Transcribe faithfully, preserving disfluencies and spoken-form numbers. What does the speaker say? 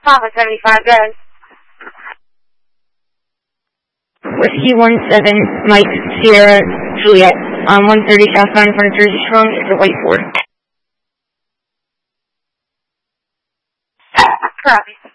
Papa seventy-five, guys. Whiskey one seven, Mike Sierra Juliet, on one thirty southbound in front of Jersey Strong, is the white Ford. Copy.